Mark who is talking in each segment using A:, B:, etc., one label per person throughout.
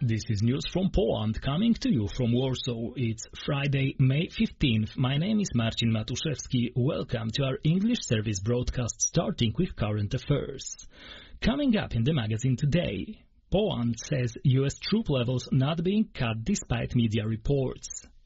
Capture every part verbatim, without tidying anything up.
A: This is news from Poland, coming to you from Warsaw. It's Friday, May fifteenth. My name is Marcin Matuszewski. Welcome to our English service broadcast, starting with current affairs. Coming up in the magazine today, Poland says U S troop levels not being cut despite media reports.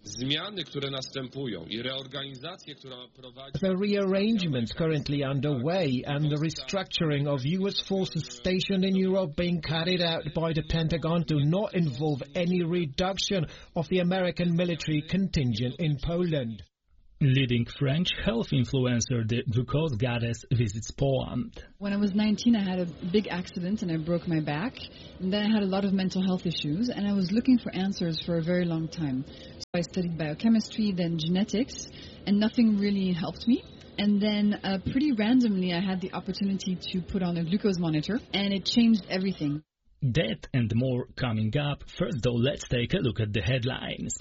B: The rearrangements currently underway and the restructuring of U S forces stationed in Europe being carried out by the Pentagon do not involve any reduction of the American military contingent in Poland.
A: Leading French health influencer, the Glucose Goddess, visits Poland.
C: When I was nineteen, I had a big accident and I broke my back. And then I had a lot of mental health issues, and I was looking for answers for a very long time. So I studied biochemistry, then genetics, and nothing really helped me. And then uh, pretty randomly, I had the opportunity to put on a glucose monitor, and it changed everything.
A: That and more coming up. First, though, let's take a look at the headlines.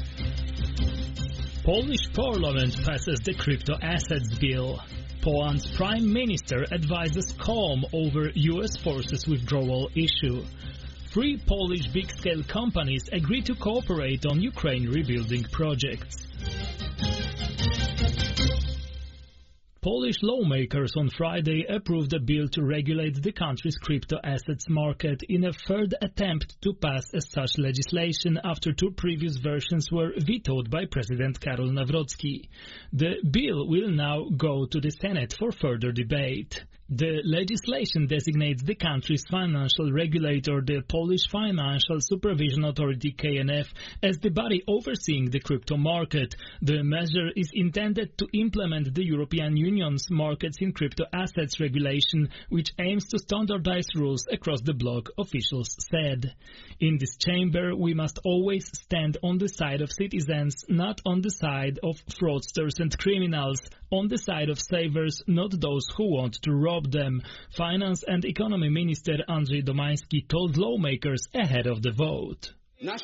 A: Polish Parliament passes the crypto assets bill. Poland's Prime Minister advises calm over U S forces withdrawal issue. Three Polish big-scale companies agree to cooperate on Ukraine rebuilding projects. Polish lawmakers on Friday approved a bill to regulate the country's crypto assets market in a third attempt to pass as such legislation after two previous versions were vetoed by President Karol Nawrocki. The bill will now go to the Senate for further debate. The legislation designates the country's financial regulator, the Polish Financial Supervision Authority K N F, as the body overseeing the crypto market. The measure is intended to implement the European Union's markets in crypto assets regulation, which aims to standardize rules across the bloc, officials said. In this chamber, we must always stand on the side of citizens, not on the side of fraudsters and criminals, on the side of savers, not those who want to rob them, Finance and Economy Minister Andrzej Domański told lawmakers ahead of the vote.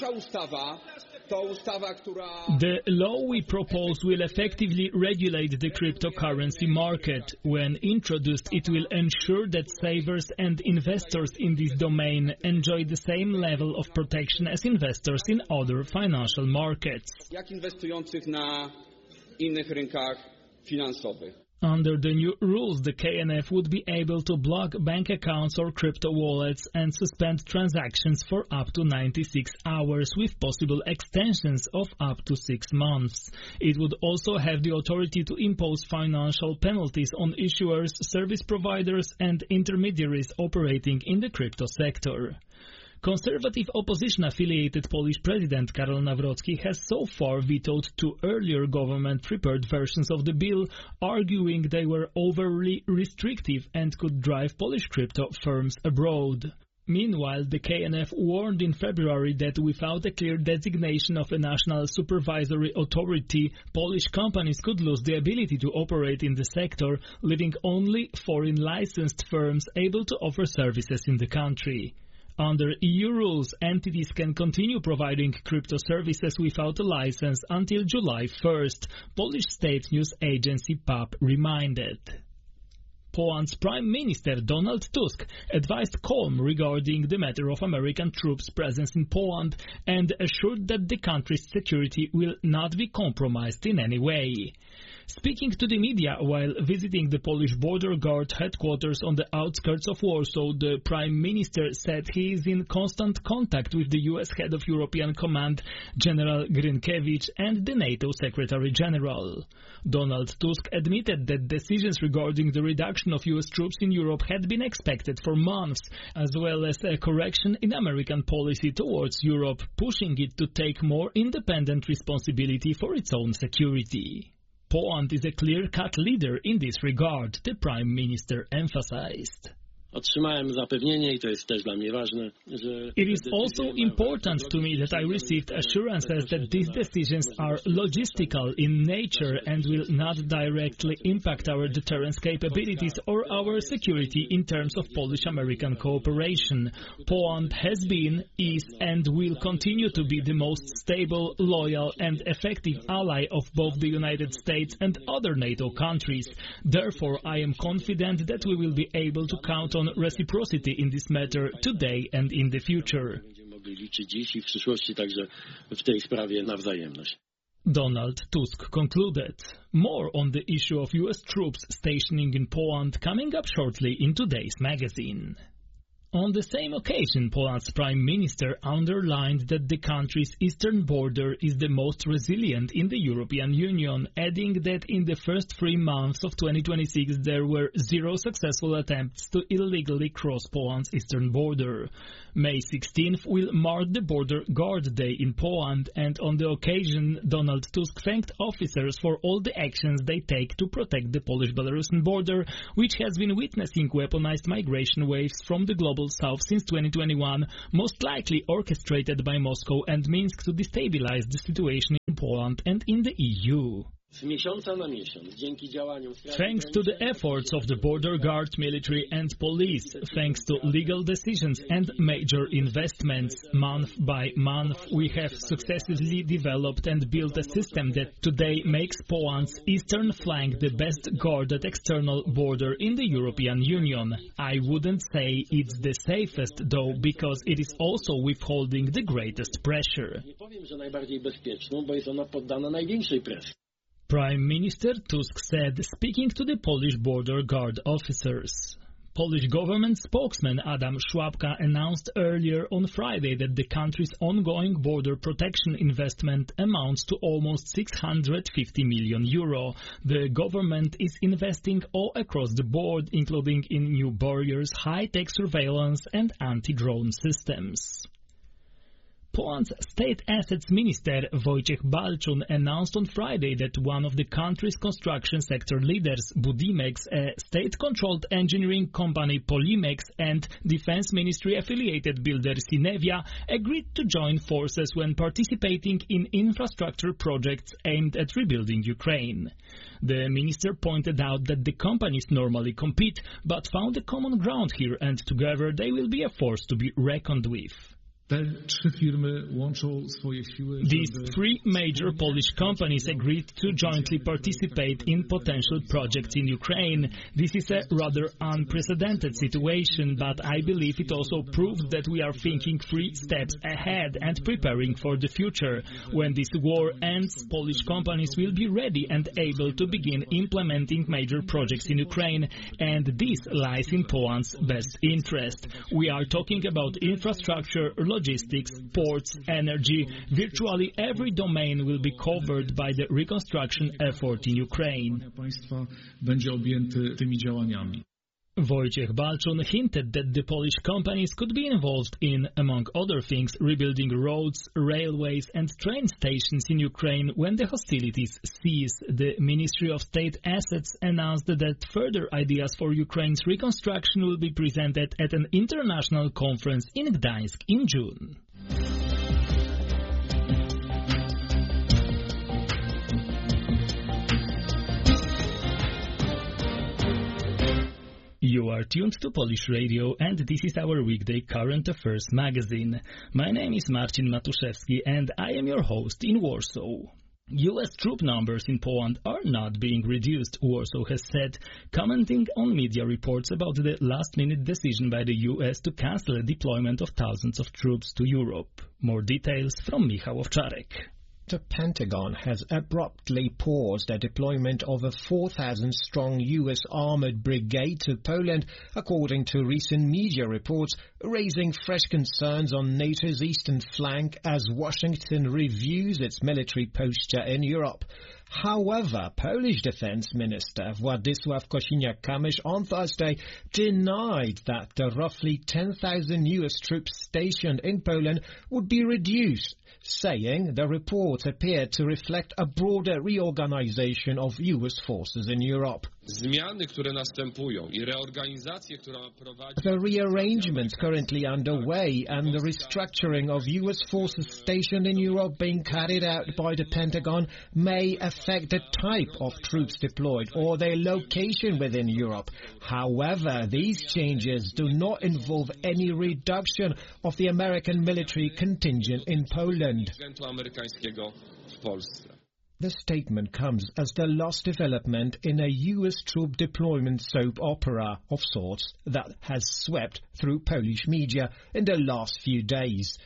A: The law we propose will effectively regulate the cryptocurrency market. When introduced, it will ensure that savers and investors in this domain enjoy the same level of protection as investors in other financial markets. Under the new rules, the K N F would be able to block bank accounts or crypto wallets and suspend transactions for up to ninety-six hours, with possible extensions of up to six months. It would also have the authority to impose financial penalties on issuers, service providers, and intermediaries operating in the crypto sector. Conservative opposition-affiliated Polish President Karol Nawrocki has so far vetoed two earlier government-prepared versions of the bill, arguing they were overly restrictive and could drive Polish crypto firms abroad. Meanwhile, the K N F warned in February that without a clear designation of a national supervisory authority, Polish companies could lose the ability to operate in the sector, leaving only foreign licensed firms able to offer services in the country. Under E U rules, entities can continue providing crypto services without a license until July first, Polish state news agency P A P reminded. Poland's Prime Minister Donald Tusk advised calm regarding the matter of American troops' presence in Poland and assured that the country's security will not be compromised in any way. Speaking to the media while visiting the Polish border guard headquarters on the outskirts of Warsaw, the Prime Minister said he is in constant contact with the U S head of European Command, General Grynkewicz, and the NATO Secretary General. Donald Tusk admitted that decisions regarding the reduction of U S troops in Europe had been expected for months, as well as a correction in American policy towards Europe, pushing it to take more independent responsibility for its own security. Poland is a clear-cut leader in this regard, the Prime Minister emphasized. It is also important to me that I received assurances that these decisions are logistical in nature and will not directly impact our deterrence capabilities or our security in terms of Polish-American cooperation. Poland has been, is, and will continue to be the most stable, loyal, and effective ally of both the United States and other NATO countries. Therefore, I am confident that we will be able to count on reciprocity in this matter today and in the future.
D: liczy dziś i w przyszłości także w tej sprawie na wzajemność.
A: Donald Tusk concluded. More on the issue of U S troops stationing in Poland coming up shortly in today's magazine. On the same occasion, Poland's Prime Minister underlined that the country's eastern border is the most resilient in the European Union, adding that in the first three months of twenty twenty-six there were zero successful attempts to illegally cross Poland's eastern border. May sixteenth will mark the Border Guard Day in Poland, and on the occasion Donald Tusk thanked officers for all the actions they take to protect the Polish-Belarusian border, which has been witnessing weaponized migration waves from the global south since twenty twenty-one, most likely orchestrated by Moscow and Minsk to destabilize the situation in Poland and in the E U. Thanks to the efforts of the border guard, military and police, thanks to legal decisions and major investments, month by month we have successively developed and built a system that today makes Poland's eastern flank the best guarded external border in the European Union. I wouldn't say it's the safest though, because it is also withholding the greatest pressure. Prime Minister Tusk said, speaking to the Polish border guard officers. Polish government spokesman Adam Szłapka announced earlier on Friday that the country's ongoing border protection investment amounts to almost six hundred fifty million euro. The government is investing all across the board, including in new barriers, high-tech surveillance and anti-drone systems. Poland's State Assets Minister Wojciech Balczun announced on Friday that one of the country's construction sector leaders, Budimex, a state-controlled engineering company Polimex, and Defense Ministry-affiliated builder Sinevia agreed to join forces when participating in infrastructure projects aimed at rebuilding Ukraine. The minister pointed out that the companies normally compete, but found a common ground here, and together they will be a force to be reckoned with. These three major Polish companies agreed to jointly participate in potential projects in Ukraine. This is a rather unprecedented situation, but I believe it also proves that we are thinking three steps ahead and preparing for the future. When this war ends, Polish companies will be ready and able to begin implementing major projects in Ukraine, and this lies in Poland's best interest. We are talking about infrastructure, logistics, ports, energy. Virtually every domain will be covered by the reconstruction effort in Ukraine. Wojciech Balczun hinted that the Polish companies could be involved in, among other things, rebuilding roads, railways and train stations in Ukraine when the hostilities cease. The Ministry of State Assets announced that further ideas for Ukraine's reconstruction will be presented at an international conference in Gdańsk in June. You are tuned to Polish Radio, and this is our weekday current affairs magazine. My name is Marcin Matuszewski, and I am your host in Warsaw. U S troop numbers in Poland are not being reduced, Warsaw has said, commenting on media reports about the last-minute decision by the U S to cancel a deployment of thousands of troops to Europe. More details from Michał Owczarek.
B: The Pentagon has abruptly paused the deployment of a four thousand strong U S armored brigade to Poland, according to recent media reports, raising fresh concerns on NATO's eastern flank as Washington reviews its military posture in Europe. However, Polish Defense Minister Władysław Kosiniak-Kamysz on Thursday denied that the roughly ten thousand U S troops stationed in Poland would be reduced, saying the reports appeared to reflect a broader reorganization of U S forces in Europe. The rearrangements currently underway and the restructuring of U S forces stationed in Europe being carried out by the Pentagon may affect the type of troops deployed or their location within Europe. However, these changes do not involve any reduction of the American military contingent in Poland. The statement comes as the last development in a U S troop deployment soap opera of sorts that has swept through Polish media in the last few days.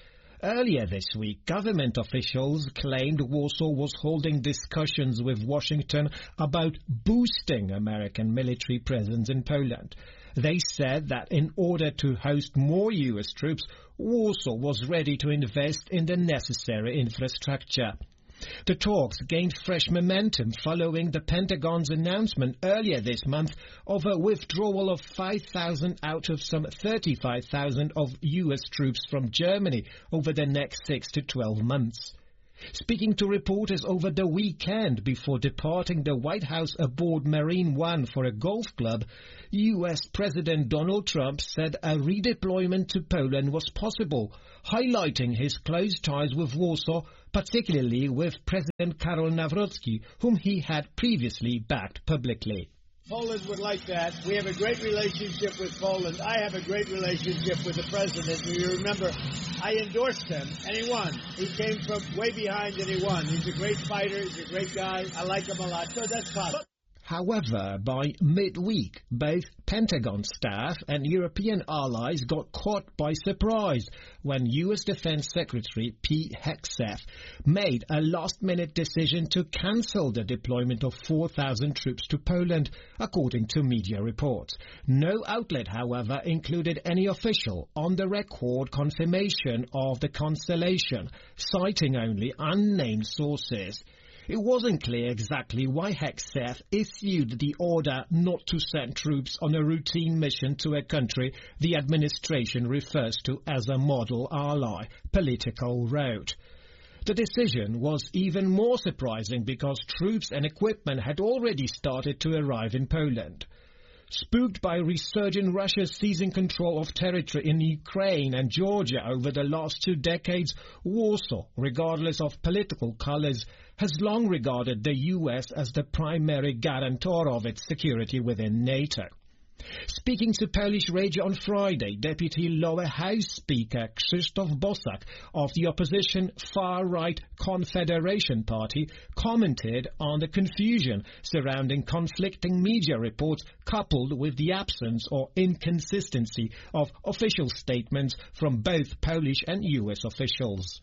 B: Earlier this week, government officials claimed Warsaw was holding discussions with Washington about boosting American military presence in Poland. They said that in order to host more U S troops, Warsaw was ready to invest in the necessary infrastructure. The talks gained fresh momentum following the Pentagon's announcement earlier this month of a withdrawal of five thousand out of some thirty-five thousand of U S troops from Germany over the next six to twelve months. Speaking to reporters over the weekend before departing the White House aboard Marine One for a golf club, U S President Donald Trump said a redeployment to Poland was possible, highlighting his close ties with Warsaw, particularly with President Karol Nawrocki, whom he had previously backed publicly.
E: Poland would like that. We have a great relationship with Poland. I have a great relationship with the president. You remember, I endorsed him, and he won. He came from way behind, and he won. He's a great fighter. He's a great guy. I like him a lot. So that's possible.
B: However, by midweek, both Pentagon staff and European allies got caught by surprise when U S Defense Secretary Pete Hegseth made a last-minute decision to cancel the deployment of four thousand troops to Poland, according to media reports. No outlet, however, included any official on-the-record confirmation of the cancellation, citing only unnamed sources. It wasn't clear exactly why Hegseth issued the order not to send troops on a routine mission to a country the administration refers to as a model ally, Politico wrote. The decision was even more surprising because troops and equipment had already started to arrive in Poland. Spooked by resurgent Russia seizing control of territory in Ukraine and Georgia over the last two decades, Warsaw, regardless of political colors, has long regarded the U S as the primary guarantor of its security within NATO. Speaking to Polish radio on Friday, Deputy Lower House Speaker Krzysztof Bosak of the opposition far-right Confederation Party commented on the confusion surrounding conflicting media reports coupled with the absence or inconsistency of official statements from both Polish and U S officials.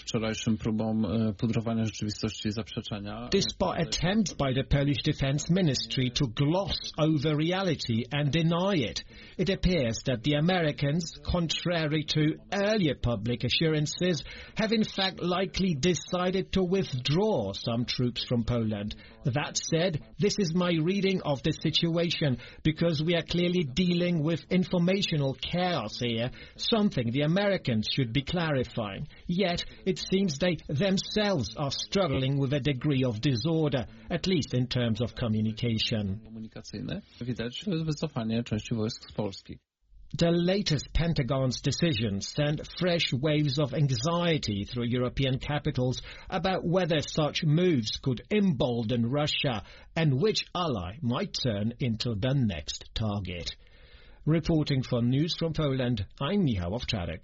B: Despite attempts by the Polish Defense Ministry to gloss over reality and deny it, it appears that the Americans, contrary to earlier public assurances, have in fact likely decided to withdraw some troops from Poland. That said, this is my reading of the situation because we are clearly dealing with informational chaos here, something the Americans should be clarifying. Yet, it seems they themselves are struggling with a degree of disorder, at least in terms of communication. The latest Pentagon's decision sent fresh waves of anxiety through European capitals about whether such moves could embolden Russia and which ally might turn into the next target. Reporting for News from Poland, I'm Michał Owczarek.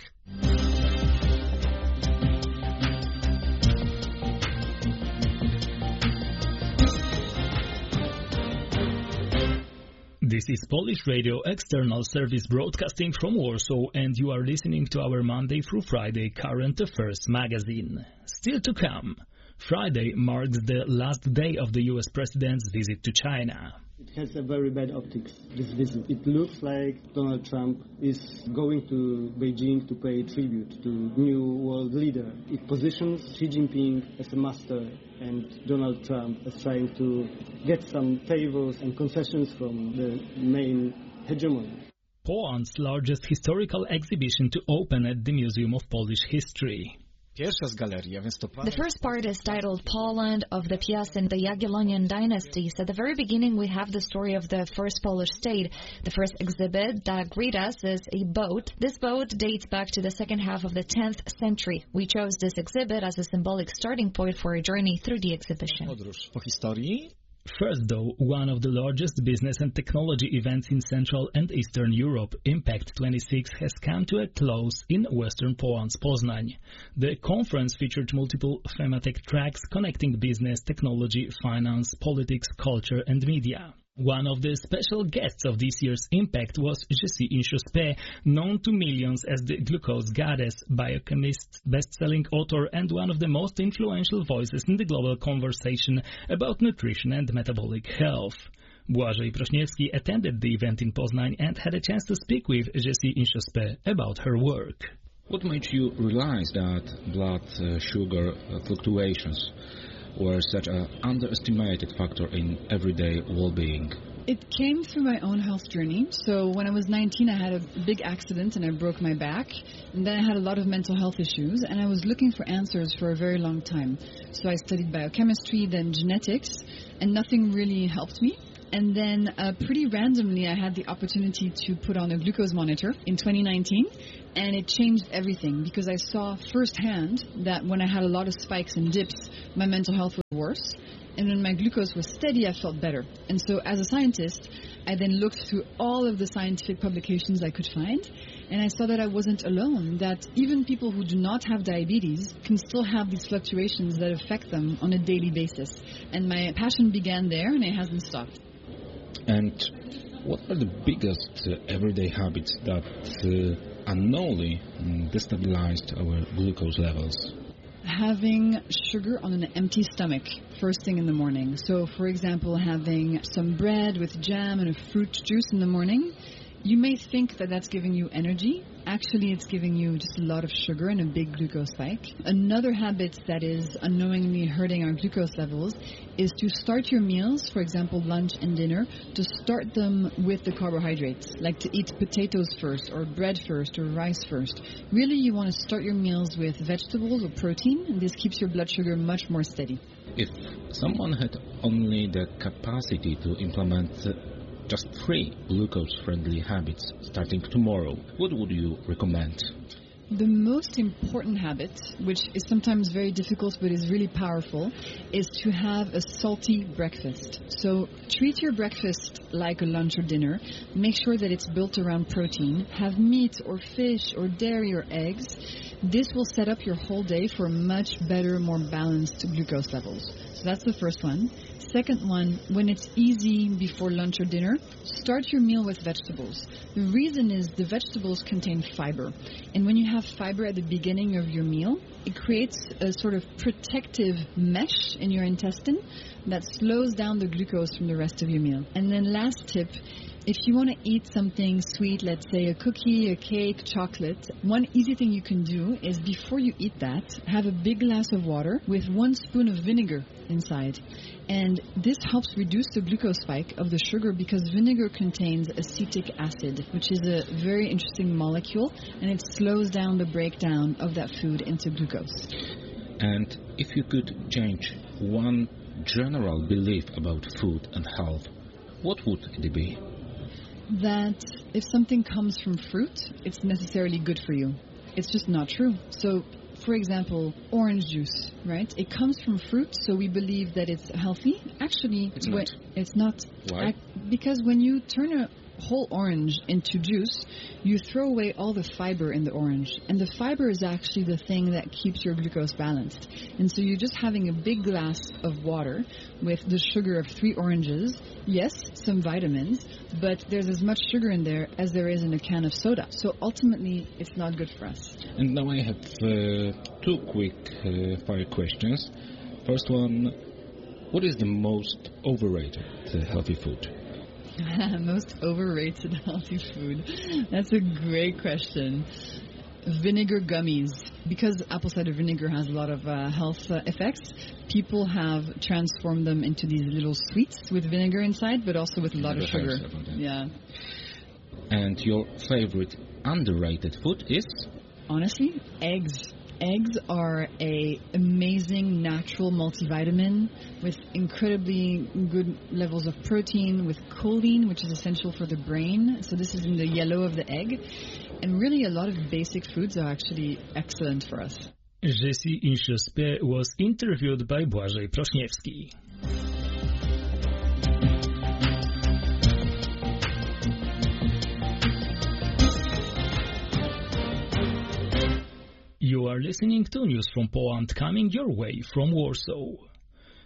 A: This is Polish Radio External Service broadcasting from Warsaw, and you are listening to our Monday through Friday Current Affairs magazine. Still to come, Friday marks the last day of the U S President's visit to China.
F: It has a very bad optics, this visit. It looks like Donald Trump is going to Beijing to pay tribute to new world leader. It positions Xi Jinping as a master and Donald Trump as trying to get some favors and concessions from the main hegemon.
A: Poland's largest historical exhibition to open at the Museum of Polish History.
G: The first part is titled Poland of the Piast in the Jagiellonian dynasty. So at the very beginning we have the story of the first Polish state. The first exhibit that greets us is a boat. This boat dates back to the second half of the tenth century. We chose this exhibit as a symbolic starting point for a journey through the exhibition.
A: First, though, one of the largest business and technology events in Central and Eastern Europe, Impact twenty-six, has come to a close in Western Poland's Poznań. The conference featured multiple thematic tracks connecting business, technology, finance, politics, culture and media. One of the special guests of this year's Impact was Jessie Inchauspé, known to millions as the glucose goddess, biochemist, best-selling author, and one of the most influential voices in the global conversation about nutrition and metabolic health. Błażej Prośniewski attended the event in Poznań and had a chance to speak with Jessie Inchauspé about her work.
H: What made you realize that blood uh, sugar uh, fluctuations were such an underestimated factor in everyday well-being?
C: It came through my own health journey. So when I was nineteen, I had a big accident and I broke my back. And then I had a lot of mental health issues, and I was looking for answers for a very long time. So I studied biochemistry, then genetics, and nothing really helped me. And then uh, pretty randomly, I had the opportunity to put on a glucose monitor in twenty nineteen, and it changed everything because I saw firsthand that when I had a lot of spikes and dips, my mental health was worse. And when my glucose was steady, I felt better. And so as a scientist, I then looked through all of the scientific publications I could find, and I saw that I wasn't alone, that even people who do not have diabetes can still have these fluctuations that affect them on a daily basis. And my passion began there, and it hasn't stopped.
H: And what are the biggest uh, everyday habits that uh, unknowingly um, destabilized our glucose levels?
C: Having sugar on an empty stomach first thing in the morning. So, for example, having some bread with jam and a fruit juice in the morning. You may think that that's giving you energy. Actually, it's giving you just a lot of sugar and a big glucose spike. Another habit that is unknowingly hurting our glucose levels is to start your meals, for example, lunch and dinner, to start them with the carbohydrates, like to eat potatoes first, or bread first, or rice first. Really, you want to start your meals with vegetables or protein, and this keeps your blood sugar much more steady.
H: If someone had only the capacity to implement just three glucose-friendly habits starting tomorrow, what would you recommend?
C: The most important habit, which is sometimes very difficult but is really powerful, is to have a salty breakfast. So treat your breakfast like a lunch or dinner. Make sure that it's built around protein. Have meat or fish or dairy or eggs. This will set up your whole day for much better, more balanced glucose levels. So that's the first one. Second one, when it's easy before lunch or dinner, start your meal with vegetables. The reason is the vegetables contain fiber. And when you have fiber at the beginning of your meal, it creates a sort of protective mesh in your intestine that slows down the glucose from the rest of your meal. And then last tip, if you want to eat something sweet, let's say a cookie, a cake, chocolate, one easy thing you can do is before you eat that, have a big glass of water with one spoon of vinegar inside. And this helps reduce the glucose spike of the sugar because vinegar contains acetic acid, which is a very interesting molecule, and it slows down the breakdown of that food into glucose.
H: And if you could change one general belief about food and health, what would it be?
C: That if something comes from fruit, it's necessarily good for you. It's just not true. So, for example, orange juice, right? It comes from fruit, so we believe that it's healthy. Actually,
H: it's not.
C: It's not.
H: Why?
C: Because when you turn a whole orange into juice, you throw away all the fiber in the orange. And the fiber is actually the thing that keeps your glucose balanced. And so you're just having a big glass of water with the sugar of three oranges. Yes, some vitamins, but there's as much sugar in there as there is in a can of soda. So ultimately, it's not good for us.
H: And now I have uh, two quick uh, fire questions. First one, what is the most overrated uh, healthy food?
C: Most overrated healthy food. That's a great question. Vinegar gummies. Because apple cider vinegar has a lot of uh, health uh, effects, people have transformed them into these little sweets with vinegar inside, but also with a lot of sugar. Yeah.
H: And your favorite underrated food is?
C: Honestly, eggs. Eggs are a amazing natural multivitamin with incredibly good levels of protein, with choline, which is essential for the brain. So this is in the yellow of the egg. And really a lot of basic foods are actually excellent for us.
A: Jessie Inchauspé was interviewed by Błażej Prośniewski. You are listening to News from Poland coming your way from Warsaw.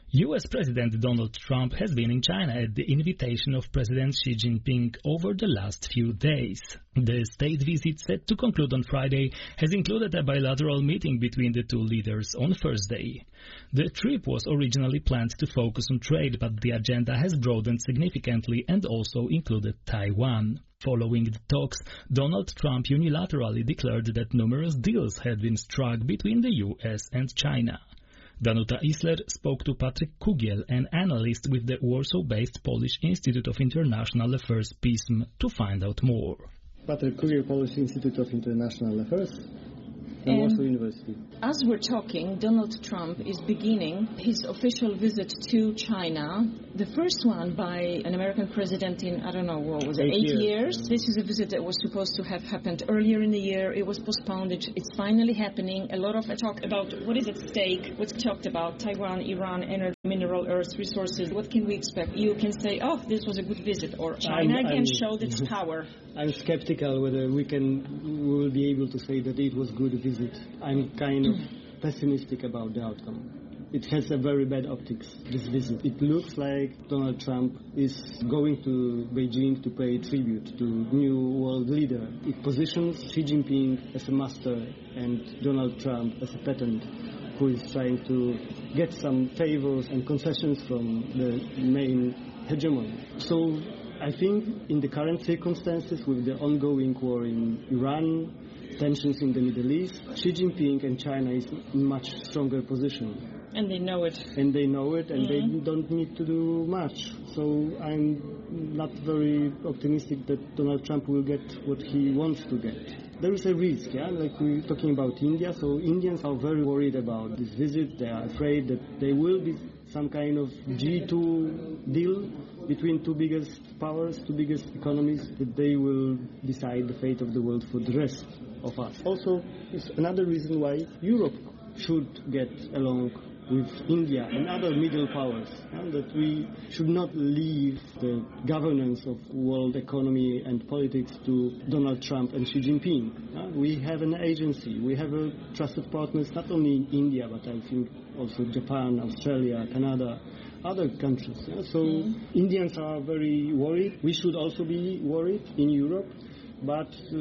A: U S President Donald Trump has been in China at the invitation of President Xi Jinping over the last few days. The state visit, set to conclude on Friday, has included a bilateral meeting between the two leaders on Thursday. The trip was originally planned to focus on trade, but the agenda has broadened significantly and also included Taiwan. Following the talks, Donald Trump unilaterally declared that numerous deals had been struck between the U S and China. Danuta Isler spoke to Patryk Kugiel, an analyst with the Warsaw-based Polish Institute of International Affairs P I S M, to find out more.
F: Patryk Kugiel, Polish Institute of International Affairs, from Warsaw University.
I: As we're talking, Donald Trump is beginning his official visit to China, the first one by an American president in, I don't know, what was it, eight, eight years. years. This is a visit that was supposed to have happened earlier in the year. It was postponed. It, it's finally happening. A lot of talk about what is at stake, what's talked about, Taiwan, Iran, energy, mineral, earth, resources. What can we expect? You can say, oh, this was a good visit, or China I'm, again I'm, showed its power.
F: I'm skeptical whether we can we will be able to say that it was good visit. I'm kind of pessimistic about the outcome. It has a very bad optics, this visit. It looks like Donald Trump is going to Beijing to pay tribute to new world leader. It positions Xi Jinping as a master and Donald Trump as a peasant who is trying to get some favors and concessions from the main hegemon. So I think in the current circumstances, with the ongoing war in Iran, tensions in the Middle East, Xi Jinping and China is in much stronger position.
I: And they know it.
F: And they know it, and mm-hmm. they don't need to do much. So I'm not very optimistic that Donald Trump will get what he wants to get. There is a risk, yeah, like we're talking about India. So Indians are very worried about this visit. They are afraid that there will be some kind of G two deal between two biggest powers, two biggest economies, that they will decide the fate of the world for the rest of us. Also, it's another reason why Europe should get along with India and other middle powers, yeah, that we should not leave the governance of world economy and politics to Donald Trump and Xi Jinping. Yeah. We have an agency, we have a trusted partners, not only in India, but I think also Japan, Australia, Canada, other countries. Yeah. So mm-hmm. Indians are very worried. We should also be worried in Europe. But uh,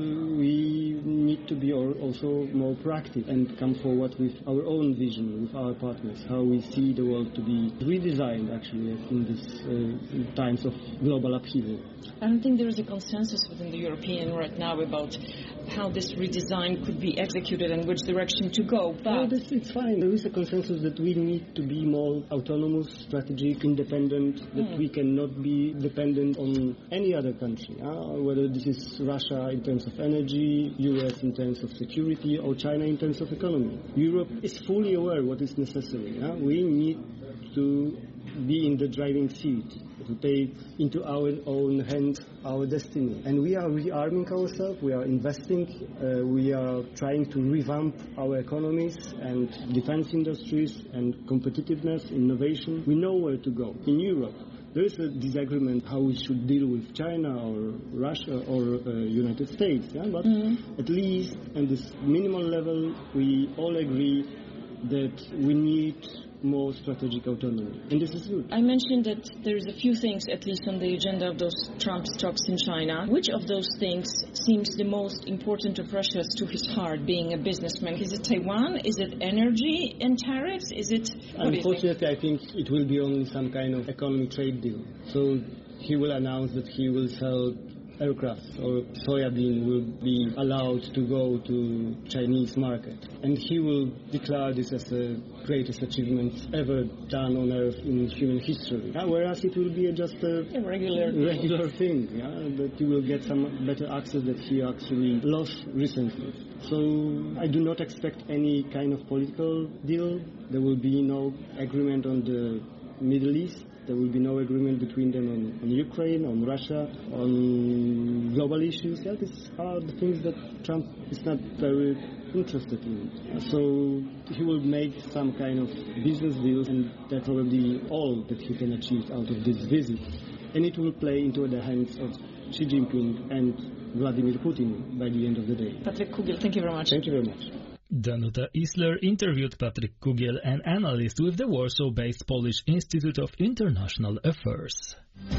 F: we need to be also more proactive and come forward with our own vision, with our partners, how we see the world to be redesigned, actually, in these uh, times of global upheaval.
I: I don't think there is a consensus within the European right now about how this redesign could be executed and which direction to go. But
F: no, this, it's fine. There is a consensus that we need to be more autonomous, strategic, independent, that mm. we cannot be dependent on any other country, uh, whether this is Russia in terms of energy, U S in terms of security, or China in terms of economy. Europe is fully aware what is necessary. Uh. We need to be in the driving seat, to take into our own hands our destiny. And we are rearming ourselves, we are investing, uh, we are trying to revamp our economies and defense industries and competitiveness, innovation. We know where to go. In Europe, there is a disagreement how we should deal with China or Russia or uh, United States, yeah? But mm-hmm. at least at this minimal level, we all agree that we need more strategic autonomy, and this is good.
I: I mentioned that there's a few things, at least on the agenda of those Trump's talks in China. Which of those things seems the most important or precious to his heart, being a businessman? Is it Taiwan? Is it energy and tariffs? Is it...
F: Unfortunately, I think it will be only some kind of economic trade deal. So he will announce that he will sell aircraft or soybean will be allowed to go to Chinese market. And he will declare this as the greatest achievement ever done on Earth in human history. Yeah, whereas it will be just a,
I: a regular
F: regular thing, yeah, that you will get some better access that he actually lost recently. So I do not expect any kind of political deal. There will be no agreement on the Middle East. There will be no agreement between them on, on Ukraine, on Russia, on global issues. Yeah, these are the things that Trump is not very interested in. So he will make some kind of business deals, and that's probably all that he can achieve out of this visit. And it will play into the hands of Xi Jinping and Vladimir Putin by the end of the day.
I: Patryk Kugiel, thank you very much.
F: Thank you very much.
A: Danuta Isler interviewed Patryk Kugiel, an analyst with the Warsaw-based Polish Institute of International Affairs.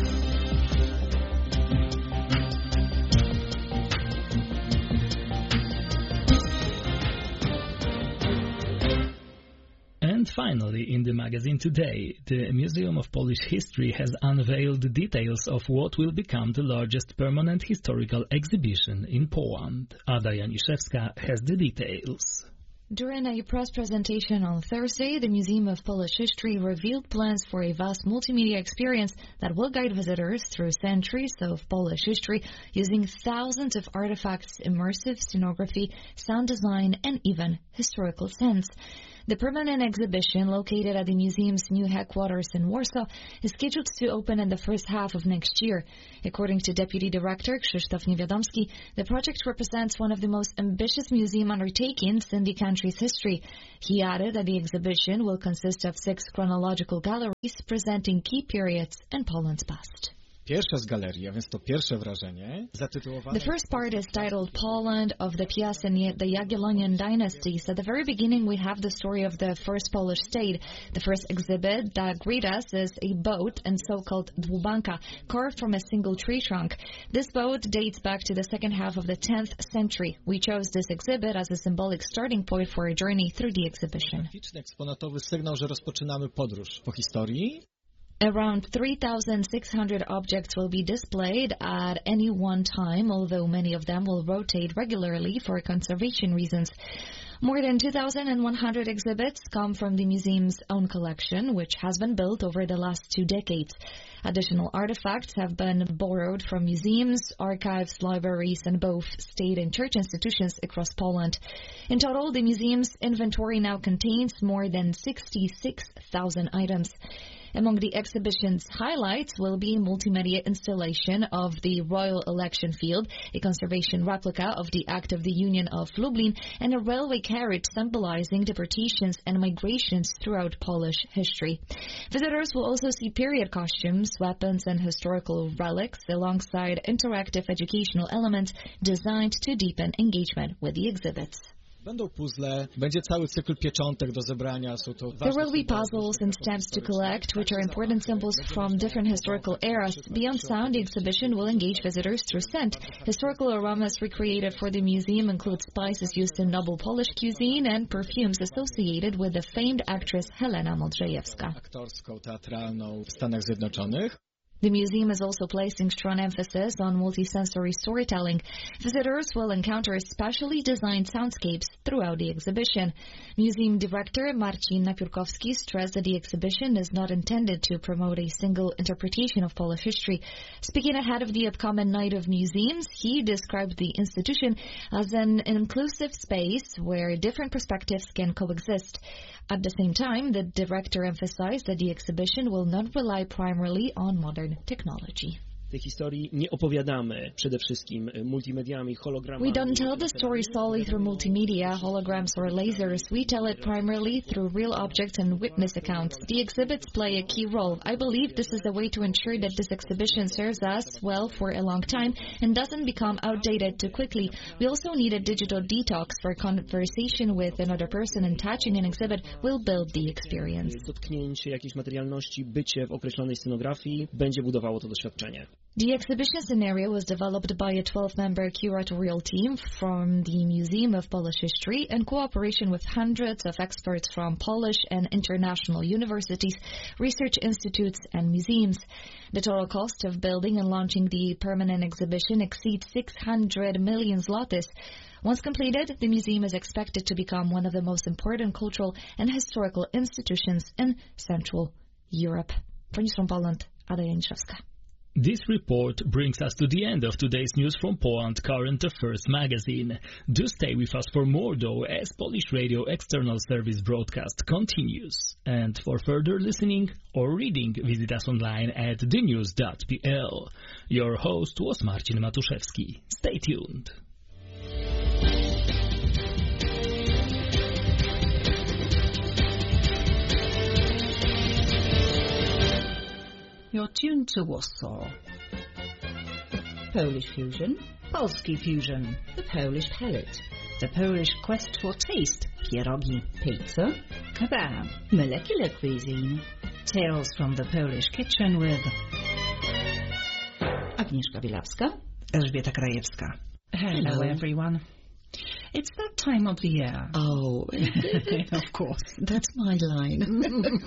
A: And finally, in the magazine today, the Museum of Polish History has unveiled details of what will become the largest permanent historical exhibition in Poland. Ada Janiszewska has the details.
G: During a press presentation on Thursday, the Museum of Polish History revealed plans for a vast multimedia experience that will guide visitors through centuries of Polish history using thousands of artifacts, immersive scenography, sound design, and even historical sense. The permanent exhibition, located at the museum's new headquarters in Warsaw, is scheduled to open in the first half of next year. According to Deputy Director Krzysztof Niewiadomski, the project represents one of the most ambitious museum undertakings in the country's history. He added that the exhibition will consist of six chronological galleries presenting key periods in Poland's past.
B: Pierwsza z galerii, a więc to pierwsze wrażenie, zatytułowane...
G: The first part is titled Poland of the Piast and the Jagiellonian dynasties. At the very beginning, we have the story of the first Polish state. The first exhibit that greets us is a boat and so-called dłubanka, carved from a single tree trunk. This boat dates back to the second half of the tenth century. We chose this exhibit as a symbolic starting point for a journey through the exhibition.
B: Graficzny, eksponatowy sygnał, że rozpoczynamy podróż po historii.
G: Around three thousand six hundred objects will be displayed at any one time, although many of them will rotate regularly for conservation reasons. More than two thousand one hundred exhibits come from the museum's own collection, which has been built over the last two decades. Additional artifacts have been borrowed from museums, archives, libraries, and both state and church institutions across Poland. In total, the museum's inventory now contains more than sixty-six thousand items. Among the exhibition's highlights will be a multimedia installation of the Royal Election Field, a conservation replica of the Act of the Union of Lublin, and a railway carriage symbolizing deportations and migrations throughout Polish history. Visitors will also see period costumes, weapons, and historical relics, alongside interactive educational elements designed to deepen engagement with the exhibits.
B: Będą puzzle, będzie cały cykl pieczątek do zebrania. Są to
G: There will be puzzles and stamps to collect, which are important symbols from different historical eras. Beyond sound, the exhibition will engage visitors through scent. Historical aromas recreated for the museum include spices used in noble Polish cuisine and perfumes associated with the famed actress Helena Modrzejewska.
B: Aktorską, teatralną w Stanach Zjednoczonych.
G: The museum is also placing strong emphasis on multisensory storytelling. Visitors will encounter specially designed soundscapes throughout the exhibition. Museum director Marcin Napiórkowski stressed that the exhibition is not intended to promote a single interpretation of Polish history. Speaking ahead of the upcoming Night of Museums, he described the institution as an inclusive space where different perspectives can coexist. At the same time, the director emphasized that the exhibition will not rely primarily on modern technology.
J: tej historii nie opowiadamy przede wszystkim multimediami, hologramami.
G: We don't tell the story solely through multimedia, holograms or lasers. We tell it primarily through real objects and witness accounts. The exhibits play a key role. I believe this is a way to ensure that this exhibition serves us well for a long time and doesn't become outdated too quickly. We also need a digital detox for conversation with another person, and touching an exhibit will build the experience.
J: Dotknięcie jakiejś materialności, bycie w określonej scenografii będzie budowało to doświadczenie.
G: The exhibition scenario was developed by a twelve-member curatorial team from the Museum of Polish History in cooperation with hundreds of experts from Polish and international universities, research institutes, and museums. The total cost of building and launching the permanent exhibition exceeds six hundred million zlotys. Once completed, the museum is expected to become one of the most important cultural and historical institutions in Central Europe. For News from Poland, Ada Janiszewska.
A: This report brings us to the end of today's News from Poland Current Affairs magazine. Do stay with us for more, though, as Polish Radio External Service broadcast continues. And for further listening or reading, visit us online at the news dot p l. Your host was Marcin Matuszewski. Stay tuned.
K: You're tuned to Warsaw. Polish Fusion, Polski Fusion, the Polish Pellet. The Polish quest for taste. Pierogi.
L: Pizza.
K: Kebab.
L: Molecular cuisine.
K: Tales from the Polish kitchen with
L: Agnieszka Bielawska.
K: Elżbieta Krajewska. Hello,
L: Hello,
K: everyone. It's that time of the year.
L: Oh,
K: of course.
L: That's my line.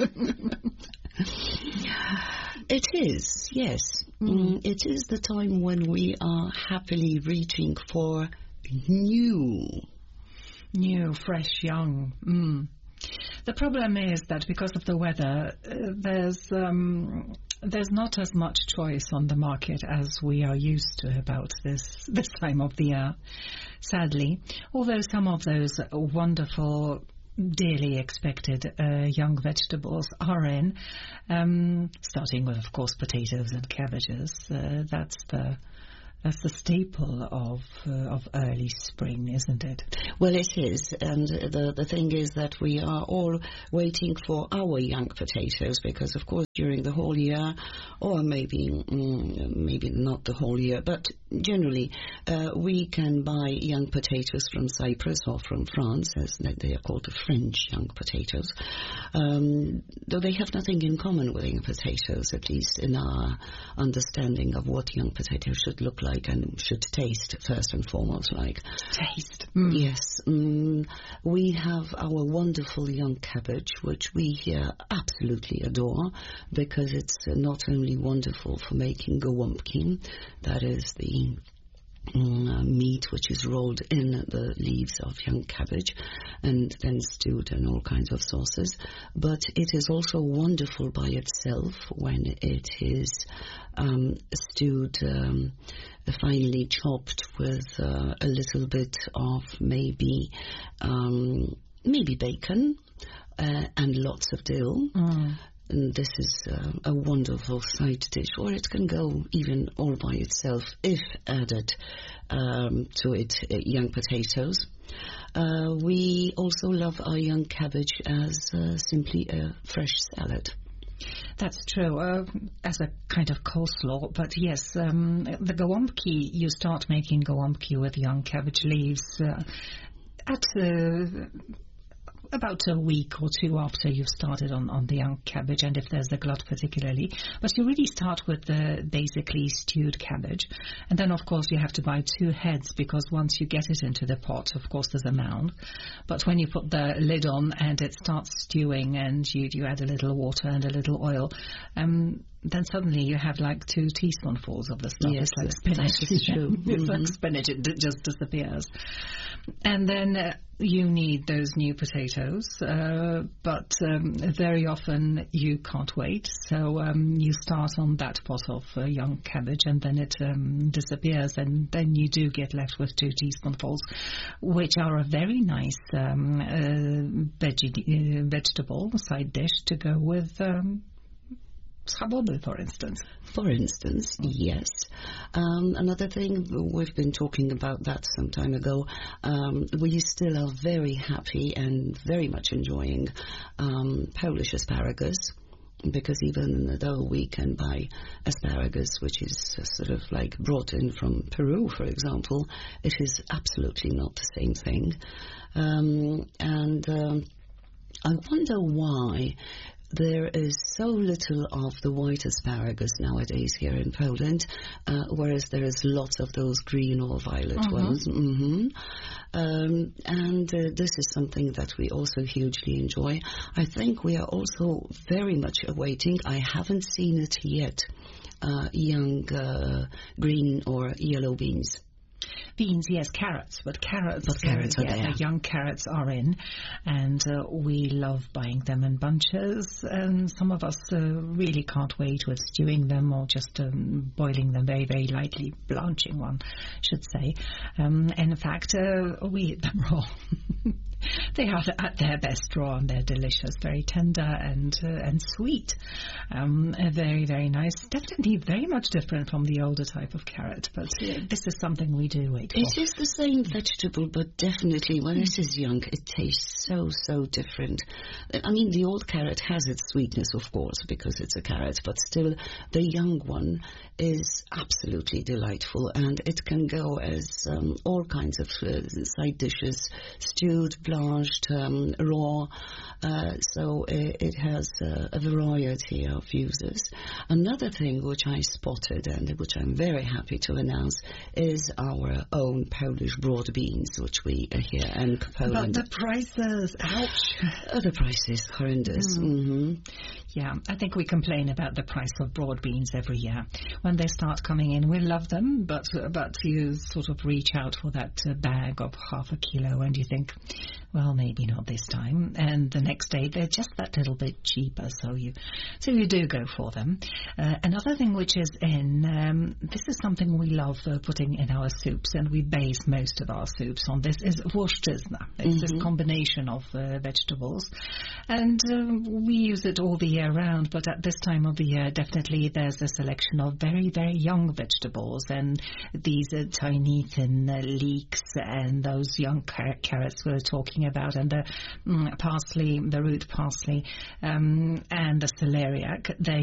L: It is, yes. Mm. It is the time when we are happily reaching for new.
K: New, fresh, young. Mm. The problem is that because of the weather, uh, there's um, there's not as much choice on the market as we are used to about this this time of the year, sadly. Although some of those wonderful, dearly expected uh, young vegetables are in, um, starting with, of course, potatoes and cabbages. Uh, that's the That's the staple of uh, of early spring, isn't it?
L: Well, it is, and the the thing is that we are all waiting for our young potatoes because, of course, during the whole year, or maybe mm, maybe not the whole year, but generally, uh, we can buy young potatoes from Cyprus or from France, as they are called the French young potatoes, um, though they have nothing in common with young potatoes, at least in our understanding of what young potatoes should look like. And should taste first and foremost like.
K: Taste.
L: Mm. Yes. Mm, we have our wonderful young cabbage, which we here absolutely adore because it's not only wonderful for making gołąbki, that is the Mm, meat which is rolled in the leaves of young cabbage and then stewed in all kinds of sauces, but it is also wonderful by itself when it is um, stewed, um, finely chopped with uh, a little bit of maybe um, maybe bacon uh, and lots of dill.
K: Mm.
L: And this is uh, a wonderful side dish, or it can go even all by itself if added um, to it uh, young potatoes. Uh, we also love our young cabbage as uh, simply a fresh salad.
K: That's true, uh, as a kind of coleslaw, but yes, um, the gołąbki, you start making gołąbki with young cabbage leaves uh, at uh, about a week or two after you've started on, on the young cabbage, and if there's a glut particularly. But you really start with the basically stewed cabbage. And then, of course, you have to buy two heads because once you get it into the pot, of course, there's a mound. But when you put the lid on and it starts stewing and you, you add a little water and a little oil, um, then suddenly you have like two teaspoonfuls of the stuff.
L: Yes,
K: it's like spinach.
L: that is true.
K: It's
L: Mm-hmm.
K: like spinach. It d- just disappears. And then uh, you need those new potatoes, uh, but um, very often you can't wait. So um, you start on that pot of uh, young cabbage and then it um, disappears, and then you do get left with two teaspoonfuls, which are a very nice um, uh, veggie, uh, vegetable side dish to go with um, schabowy, for instance.
L: For instance, yes. Um, another thing, we've been talking about that some time ago. Um, we still are very happy and very much enjoying um, Polish asparagus, because even though we can buy asparagus, which is uh, sort of like brought in from Peru, for example, it is absolutely not the same thing. Um, and um, I wonder why there is so little of the white asparagus nowadays here in Poland, uh, whereas there is lots of those green or violet
K: Uh-huh.
L: ones. Mm-hmm. Um, and uh, this is something that we also hugely enjoy. I think we are also very much awaiting, I haven't seen it yet, uh, young uh, green or yellow beans.
K: Beans, yes, carrots, but carrots,
L: But carrots
K: uh,
L: are
K: yeah,
L: there.
K: the young carrots are in, and uh, we love buying them in bunches, and some of us uh, really can't wait with stewing them or just um, boiling them very, very lightly, blanching one, should say. Um, in fact, uh, we eat them raw. they are at their best raw and they're delicious, very tender and uh, and sweet. Um, uh, very, very nice. Definitely very much different from the older type of carrot, but uh, this is something we do wait for.
L: It is the same vegetable, but definitely when mm. it is young, it tastes so, so different. I mean, the old carrot has its sweetness, of course, because it's a carrot, but still the young one is absolutely delightful, and it can go as um, all kinds of uh, side dishes, stewed, blanched, um, raw, uh, so it, it has uh, a variety of uses. Another thing which I spotted and which I'm very happy to announce is our own Polish broad beans, which we are here in Poland.
K: But the prices, ouch!
L: Oh, the price is horrendous. Mm. Mm-hmm.
K: Yeah, I think we complain about the price of broad beans every year. When they start coming in, we love them, but uh, but you sort of reach out for that uh, bag of half a kilo and you think, well, maybe not this time. And the next day, they're just that little bit cheaper, so you so you do go for them. Uh, another thing which is in, um, this is something we love uh, putting in our soups, and we base most of our soups on this, is włoszczyzna. It's mm-hmm. this combination of uh, vegetables. And uh, we use it all the year round, but at this time of the year, definitely there's a selection of very, very young vegetables, and these are tiny, thin uh, leeks, and those young car- carrots we're talking about, and the mm, parsley, the root parsley, um, and the celeriac. They